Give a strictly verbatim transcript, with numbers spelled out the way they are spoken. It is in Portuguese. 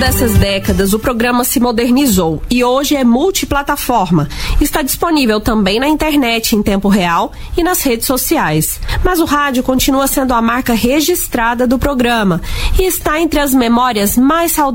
Dessas décadas, o programa se modernizou e hoje é multiplataforma. Está disponível também na internet em tempo real e nas redes sociais. Mas o rádio continua sendo a marca registrada do programa e está entre as memórias mais saudáveis